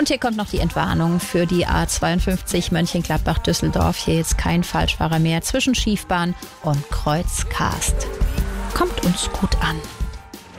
Und hier kommt noch die Entwarnung für die A52 Mönchengladbach-Düsseldorf. Hier jetzt kein Falschfahrer mehr zwischen Schiefbahn und Kreuz Karst. Kommt uns gut an.